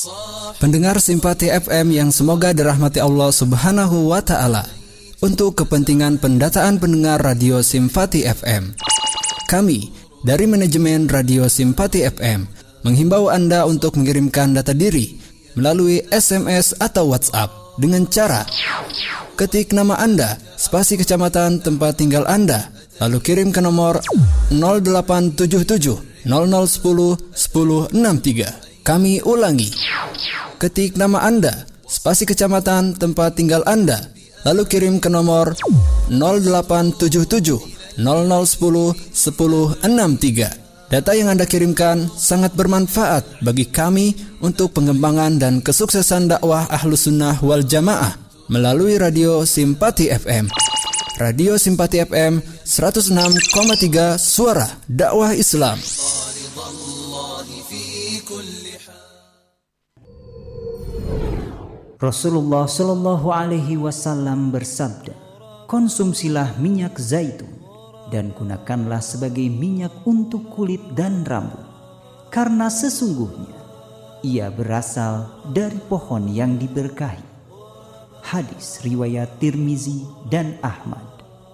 Pendengar Simpati FM yang semoga dirahmati Allah Subhanahu wa Ta'ala, untuk kepentingan pendataan pendengar Radio Simpati FM, kami dari manajemen Radio Simpati FM menghimbau Anda untuk mengirimkan data diri melalui SMS atau WhatsApp dengan cara ketik nama Anda, spasi kecamatan tempat tinggal Anda, lalu kirim ke nomor 0877 0010 1063. Kami ulangi, ketik nama Anda, spasi kecamatan tempat tinggal Anda, lalu kirim ke nomor 0877 0010 1063. Data yang Anda kirimkan sangat bermanfaat bagi kami untuk pengembangan dan kesuksesan dakwah Ahlus Sunnah wal Jamaah melalui Radio Simpati FM. Radio Simpati FM 106,3 Suara Dakwah Islam. Rasulullah Shallallahu Alaihi Wasallam bersabda, konsumsilah minyak zaitun dan gunakanlah sebagai minyak untuk kulit dan rambut, karena sesungguhnya ia berasal dari pohon yang diberkahi. Hadis riwayat Tirmizi dan Ahmad.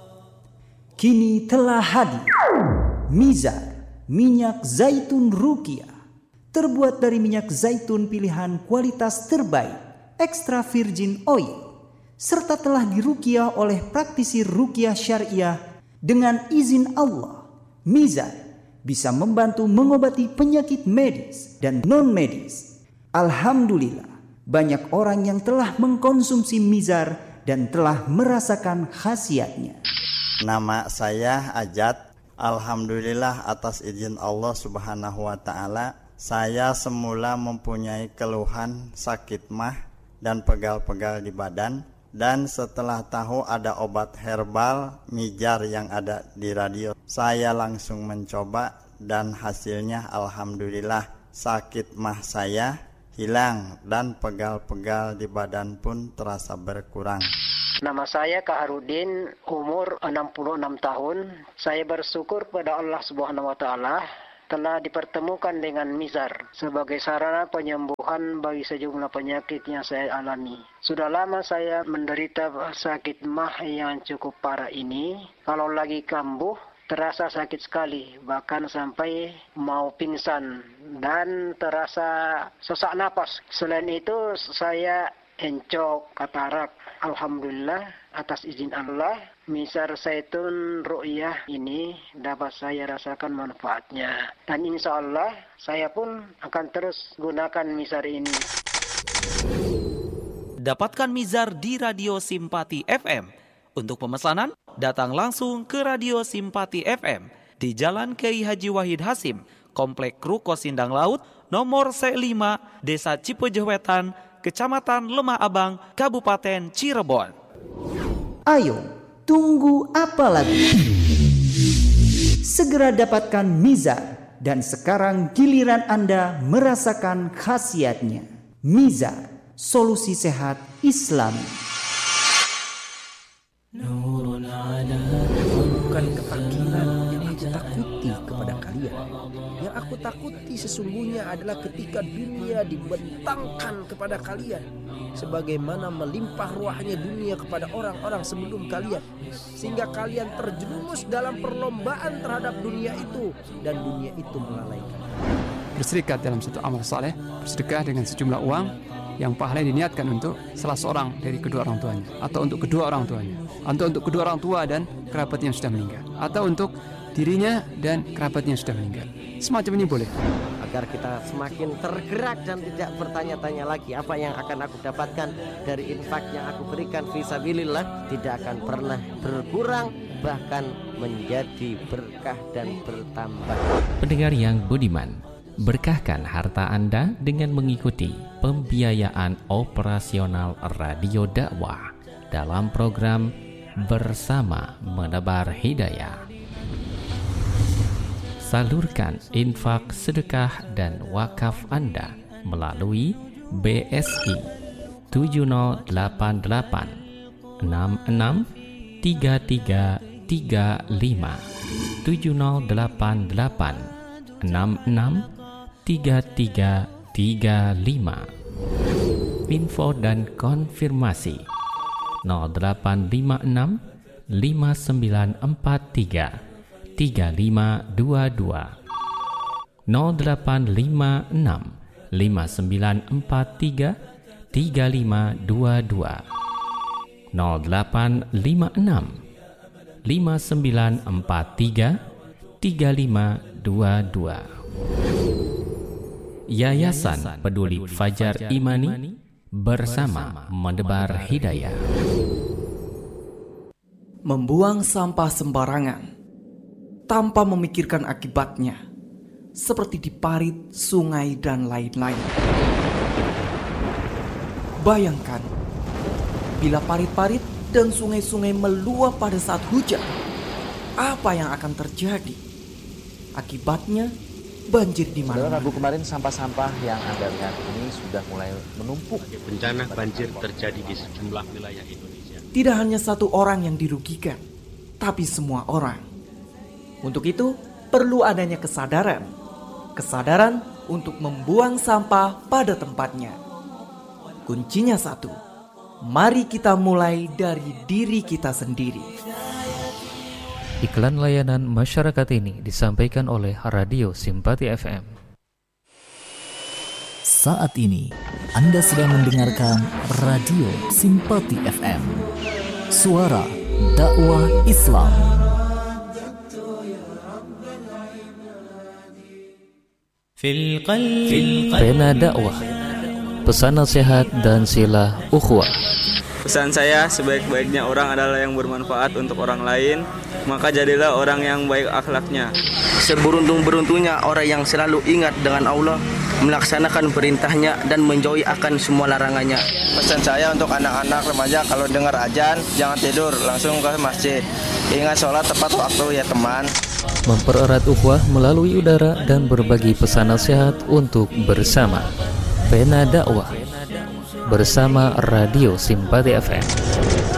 Kini telah hadir Mizar, minyak zaitun Ruqyah, terbuat dari minyak zaitun pilihan kualitas terbaik, extra virgin oil, serta telah diruqyah oleh praktisi ruqyah syariah dengan izin Allah. Mizar bisa membantu mengobati penyakit medis dan non-medis. Alhamdulillah, banyak orang yang telah mengkonsumsi Mizar dan telah merasakan khasiatnya. Nama saya Ajat. Alhamdulillah atas izin Allah Subhanahu wa Ta'ala, saya semula mempunyai keluhan sakit mah dan pegal-pegal di badan, dan setelah tahu ada obat herbal Mizar yang ada di radio, saya langsung mencoba dan hasilnya alhamdulillah sakit mah saya hilang dan pegal-pegal di badan pun terasa berkurang. Nama saya Kak Harudin, umur 66 tahun. Saya bersyukur kepada Allah Subhanahu wa Ta'ala telah dipertemukan dengan Mizar sebagai sarana penyembuhan bagi sejumlah penyakit yang saya alami. Sudah lama saya menderita sakit mah yang cukup parah ini. Kalau lagi kambuh, terasa sakit sekali, bahkan sampai mau pingsan dan terasa sesak napas. Selain itu, saya encok, katarak. Alhamdulillah, atas izin Allah, Mizar Zaitun Ruqyah ini dapat saya rasakan manfaatnya. Dan insya Allah, saya pun akan terus gunakan Mizar ini. Dapatkan Mizar di Radio Simpati FM. Untuk pemesanan, datang langsung ke Radio Simpati FM di Jalan Kiai Haji Wahid Hasim, Komplek Ruko Sindang Laut, nomor C5, Desa Cipeujeuh Wetan, Kecamatan Lemah Abang, Kabupaten Cirebon. Ayo, tunggu apa lagi? Segera dapatkan Mizar dan sekarang giliran Anda merasakan khasiatnya. Mizar, solusi sehat Islami. Bukan ketakilan yang aku takuti kepada kalian. Yang aku takuti sesungguhnya adalah ketika dunia dibentangkan kepada kalian, sebagaimana melimpah ruahnya dunia kepada orang-orang sebelum kalian, sehingga kalian terjerumus dalam perlombaan terhadap dunia itu, dan dunia itu melalaikan. Berserikat dalam satu amal saleh, bersedekah dengan sejumlah uang yang pahalanya diniatkan untuk salah seorang dari kedua orang tuanya, atau untuk kedua orang tuanya, atau untuk kedua orang tua dan kerabatnya yang sudah meninggal, atau untuk dirinya dan kerabatnya yang sudah meninggal. Semacam ini boleh. Agar kita semakin tergerak dan tidak bertanya-tanya lagi apa yang akan aku dapatkan dari infak yang aku berikan fisabilillah, tidak akan pernah berkurang, bahkan menjadi berkah dan bertambah. Pendengar yang budiman, berkahkan harta Anda dengan mengikuti pembiayaan operasional Radio Dakwah dalam program Bersama Menebar Hidayah. Salurkan infak, sedekah, dan wakaf Anda melalui BSI 7088 66 3335 7088 66 3335. Info dan konfirmasi 0856 5943 3522 0856 5943 3522 0856 5943 3522. Yayasan Peduli Fajar Imani bersama menebar hidayah. Membuang sampah sembarangan tanpa memikirkan akibatnya, seperti di parit, sungai, dan lain-lain. Bayangkan, bila parit-parit dan sungai-sungai meluap pada saat hujan, apa yang akan terjadi? Akibatnya, banjir di mana-mana. Rabu kemarin sampah-sampah yang Anda lihat ini sudah mulai menumpuk. Bencana banjir terjadi di sejumlah wilayah Indonesia. Tidak hanya satu orang yang dirugikan, tapi semua orang. Untuk itu, perlu adanya kesadaran. Kesadaran untuk membuang sampah pada tempatnya. Kuncinya satu, mari kita mulai dari diri kita sendiri. Iklan layanan masyarakat ini disampaikan oleh Radio Simpati FM. Saat ini, Anda sedang mendengarkan Radio Simpati FM. Suara dakwah Islam. Pena dakwah, pesan nasihat dan silah ukhuwah. Pesan saya, sebaik-baiknya orang adalah yang bermanfaat untuk orang lain, maka jadilah orang yang baik akhlaknya. Seberuntung-beruntungnya orang yang selalu ingat dengan Allah, melaksanakan perintahnya dan menjauhi akan semua larangannya. Pesan saya untuk anak-anak remaja, kalau dengar azan jangan tidur, langsung ke masjid. Ingat sholat tepat waktu ya teman. Mempererat ukhuwah melalui udara dan berbagi pesan nasihat untuk bersama. Pena dakwah bersama Radio Simpati FM.